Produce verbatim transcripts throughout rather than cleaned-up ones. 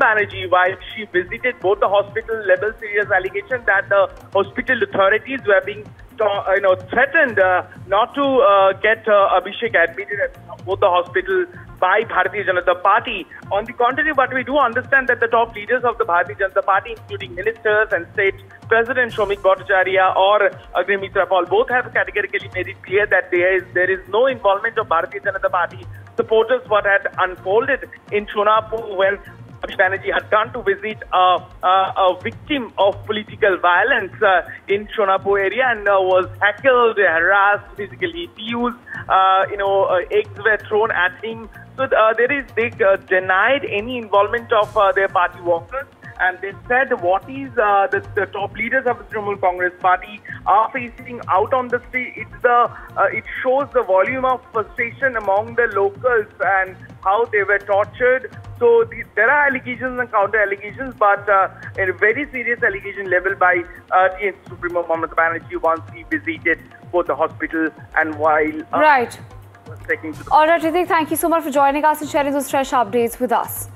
Banerjee, while she visited both the hospital, level serious allegation that the hospital authorities were being you know, threatened uh, not to uh, get uh, Abhishek admitted at both the hospital by Bharatiya Janata Party. On the contrary, but we do understand that the top leaders of the Bharatiya Janata Party, including ministers and state President Shomik Bhattacharya or Agni Mitra Paul, both have categorically made it clear that there is there is no involvement of Bharatiya Janata Party supporters what had unfolded in Shonapur when Abhishek Banerjee had gone to visit uh, uh, a victim of political violence uh, in Shonapur area and uh, was heckled, harassed, physically abused. Uh, you know, uh, eggs were thrown at him. So uh, there is they uh, denied any involvement of uh, their party workers. And they said what is uh, the, the top leaders of the Trinamool Congress Party are facing out on the street. It's the uh, it shows the volume of frustration among the locals and how they were tortured. So the, there are allegations and counter allegations, but uh, a very serious allegation leveled by uh, T N C Supremo Mamata Banerjee once he visited both the hospital and while uh, right. was taking to the All right, Ritik, thank you so much for joining us and sharing those fresh updates with us.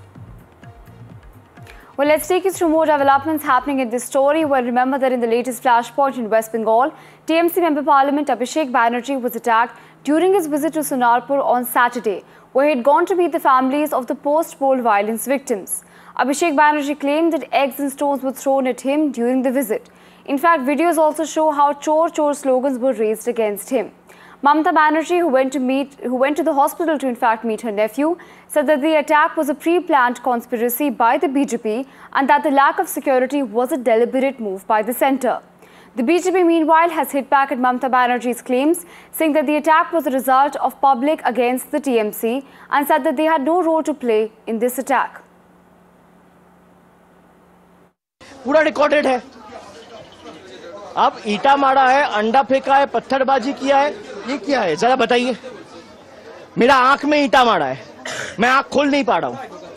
Well, let's take you through more developments happening in this story. Well, remember that in the latest flashpoint in West Bengal, T M C Member Parliament Abhishek Banerjee was attacked during his visit to Sonarpur on Saturday, where he had gone to meet the families of the post-poll violence victims. Abhishek Banerjee claimed that eggs and stones were thrown at him during the visit. In fact, videos also show how "Chor Chor" slogans were raised against him. Mamata Banerjee, who went to meet, who went to the hospital to in fact meet her nephew, said that the attack was a pre-planned conspiracy by the B J P and that the lack of security was a deliberate move by the centre. The B J P, meanwhile, has hit back at Mamata Banerjee's claims, saying that the attack was a result of public against the T M C and said that they had no role to play in this attack. पूरा recorded है. अब ईटा मारा है, अंडा फेंका है, पत्थरबाजी किया है, ये क्या है जरा बताइए. मेरा आंख में ईटा मारा है, मैं आंख खोल नहीं पा रहा हूं.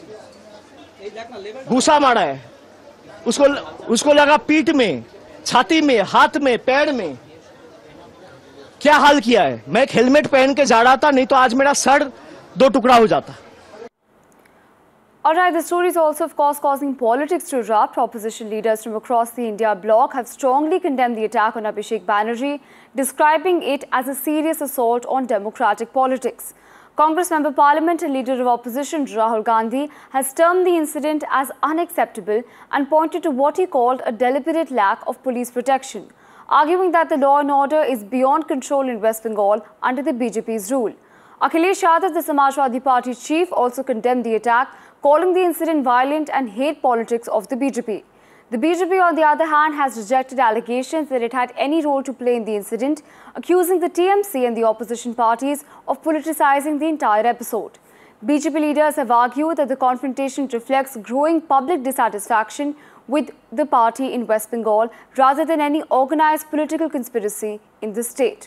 घूसा मारा है, उसको उसको लगा पीठ में, छाती में, हाथ में, पैर में. क्या हाल किया है. मैं एक हेलमेट पहन के जा रहा था, नहीं तो आज मेरा सर दो टुकड़ा हो जाता. Alright, the story is also of course causing politics to erupt. Opposition leaders from across the India bloc have strongly condemned the attack on Abhishek Banerjee, describing it as a serious assault on democratic politics. Congress Member Parliament and Leader of Opposition Rahul Gandhi has termed the incident as unacceptable and pointed to what he called a deliberate lack of police protection, arguing that the law and order is beyond control in West Bengal under the B J P's rule. Akhilesh Yadav, the Samajwadi Party chief, also condemned the attack, calling the incident violent and hate politics of the B J P. The B J P, on the other hand, has rejected allegations that it had any role to play in the incident, accusing the T M C and the opposition parties of politicizing the entire episode. B J P leaders have argued that the confrontation reflects growing public dissatisfaction with the party in West Bengal rather than any organized political conspiracy in the state.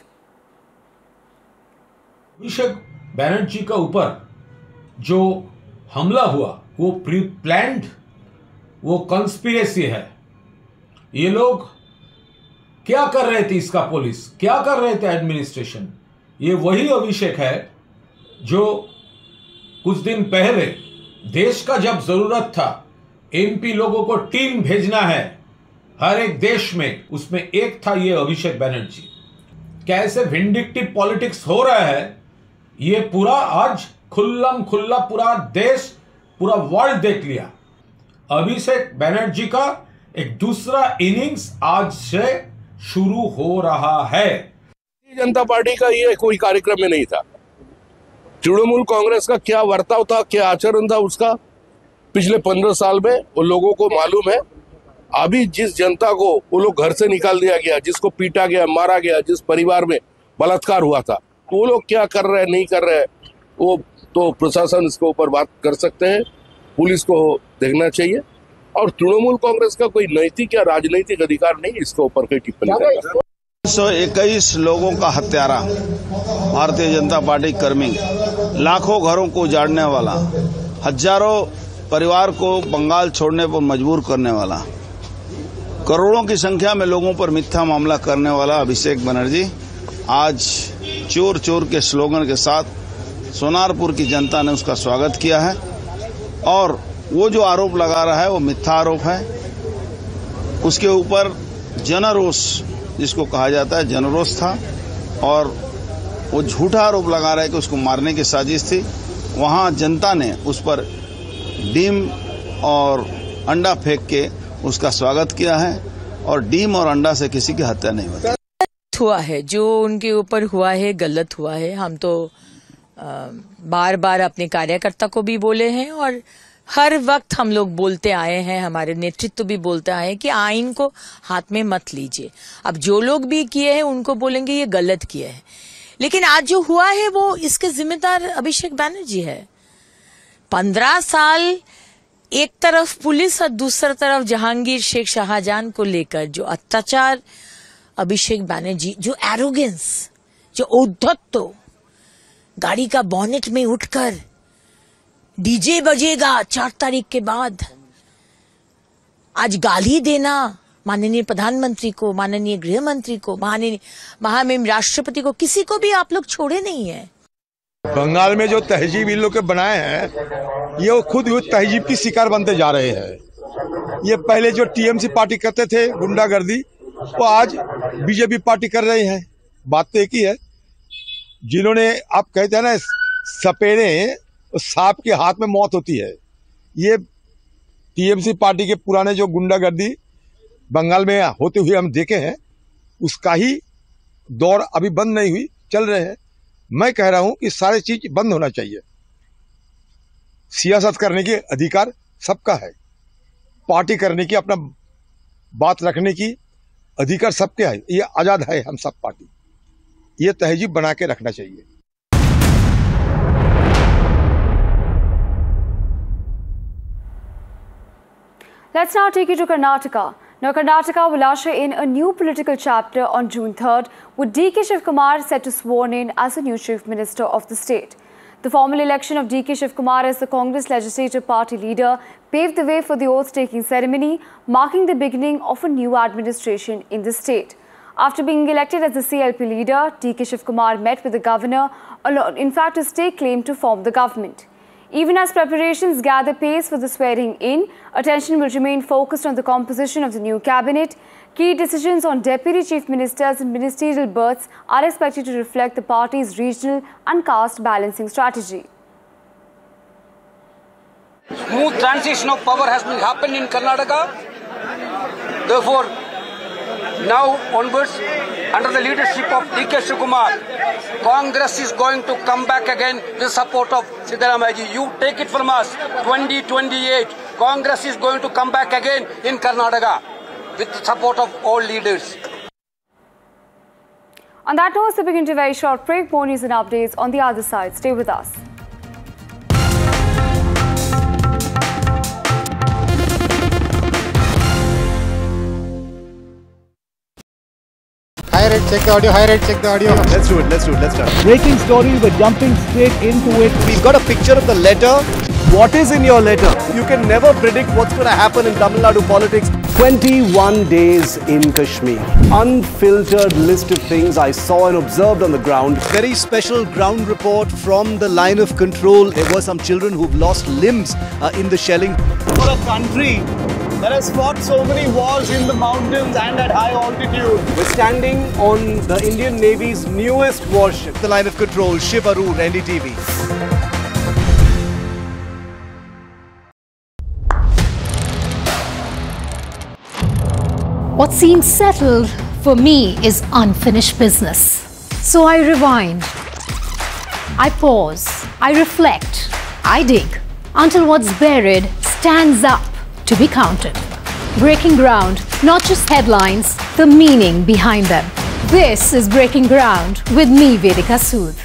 अभिषेक बैनर्जी का ऊपर जो हमला हुआ वो pre planned, वो conspiracy है. ये लोग क्या कर रहे थे, इसका पुलिस क्या कर रहे थे, एडमिनिस्ट्रेशन. ये वही अभिषेक है जो कुछ दिन पहले देश का जब जरूरत था, एमपी लोगों को टीम भेजना है हर एक देश में, उसमें एक था ये अभिषेक बैनर्जी. कैसे विंडिक्टिव पॉलिटिक्स हो रहा है ये पूरा आज खुल्लम खुल्ला पूरा देश, पूरा वर्ल्ड देख लिया. अभिषेक बैनर्जी का एक दूसरा इनिंग्स आज से शुरू हो रहा है. जनता पार्टी का ये कोई कार्यक्रम में नहीं था. तृणमूल कांग्रेस का क्या वर्ताव था, क्या आचरण था उसका पिछले पंद्रह साल में वो लोगों को मालूम है. अभी जिस जनता को वो लोग घर से निकाल दिया गया, जिसको पीटा गया, मारा गया, जिस परिवार में बलात्कार हुआ था, वो लोग क्या कर रहे हैं, नहीं कर रहे हैं, वो तो प्रशासन इसके ऊपर बात कर सकते हैं, पुलिस को देखना चाहिए. और तृणमूल कांग्रेस का कोई नैतिक या राजनीतिक अधिकार नहीं इसके ऊपर कोई टिप्पणी करना. एक सौ इक्कीस लोगों का हत्यारा, भारतीय जनता पार्टी कर्मी, लाखों घरों को उजाड़ने वाला, हजारों परिवार को बंगाल छोड़ने पर मजबूर करने वाला, करोड़ों की संख्या में लोगों पर मिथ्या मामला करने वाला अभिषेक बनर्जी आज चोर चोर के स्लोगन के साथ सोनारपुर की जनता ने उसका स्वागत किया है. और वो जो आरोप लगा रहा है वो मिथ्या आरोप है। उसके ऊपर जनरोष जिसको कहा जाता है जनरोष था और वो झूठा आरोप लगा रहा है कि उसको मारने की साजिश थी। वहाँ जनता ने उस पर डीम और अंडा फेंक के उसका स्वागत किया है और डीम और अंडा से किसी की हत्या नहीं हुई। हुआ है जो उनके ऊपर हुआ है गलत हुआ है। हम तो आ, बार बार अपने कार्यकर्ता को भी बोले हैं और हर वक्त हम लोग बोलते आए हैं, हमारे नेतृत्व भी बोलते आए हैं कि आइन को हाथ में मत लीजिए। अब जो लोग भी किए हैं उनको बोलेंगे ये गलत किए हैं, लेकिन आज जो हुआ है वो इसके जिम्मेदार अभिषेक बैनर्जी है। पंद्रह साल एक तरफ पुलिस और दूसरी तरफ जहांगीर शेख शाहजहां को लेकर जो अत्याचार अभिषेक बैनर्जी, जो एरोगेंस, जो औद्धत्य, गाड़ी का बॉनेट में उठकर डीजे बजेगा चार तारीख के बाद, आज गाली देना माननीय प्रधानमंत्री को, माननीय गृह मंत्री को, माननीय महामहिम राष्ट्रपति को, किसी को भी आप लोग छोड़े नहीं है। बंगाल में जो तहजीब इन लोग के बनाए हैं ये खुद तहजीब की शिकार बनते जा रहे हैं। ये पहले जो टीएमसी पार्टी करते थे गुंडागर्दी, वो आज बीजेपी पार्टी कर रहे हैं। बात तो एक ही है, जिन्होंने आप कहते हैं ना सपेरे सांप के हाथ में मौत होती है, ये टीएमसी पार्टी के पुराने जो गुंडागर्दी बंगाल में होते हुए हम देखे हैं, उसका ही दौर अभी बंद नहीं हुई, चल रहे हैं। मैं कह रहा हूं कि सारी चीज बंद होना चाहिए। सियासत करने के अधिकार सबका है, पार्टी करने की, अपना बात रखने की अधिकार सबके है। ये आजाद है हम सब पार्टी, ये तहजीब बना के रखना चाहिए। Let's now take you to Karnataka. Now, Karnataka will usher in a new political chapter on June third, with D K Shivkumar set to sworn in as the new Chief Minister of the state. The formal election of D K Shivkumar as the Congress Legislative Party leader paved the way for the oath-taking ceremony, marking the beginning of a new administration in the state. After being elected as the C L P leader, D K Shivkumar met with the governor, in fact, to stake claim to form the government. Even as preparations gather pace for the swearing-in, attention will remain focused on the composition of the new cabinet. Key decisions on deputy chief ministers and ministerial berths are expected to reflect the party's regional and caste balancing strategy. Smooth transition of power has been happened in Karnataka. Therefore, now onwards, under the leadership of D K Shivkumar, Congress is going to come back again with support of Siddaramaiah ji. You take it from us, twenty twenty-eight, Congress is going to come back again in Karnataka with the support of all leaders. On that note, we begin to very short break. More news and updates on the other side. Stay with us. High rate, check the audio, high rate, check the audio. Let's do it, let's do it, let's start. Breaking story, we're jumping straight into it. We've got a picture of the letter. What is in your letter? You can never predict what's going to happen in Tamil Nadu politics. twenty-one days in Kashmir. Unfiltered list of things I saw and observed on the ground. Very special ground report from the line of control. There were some children who've lost limbs uh, in the shelling. For a country that has fought so many wars in the mountains and at high altitude. We're standing on the Indian Navy's newest warship. The line of control, Shiv Arun, N D T V. What seems settled for me is unfinished business. So I rewind, I pause, I reflect, I dig until what's buried stands up to be counted. Breaking ground, not just headlines, the meaning behind them. This is Breaking Ground with me, Vedika Sood.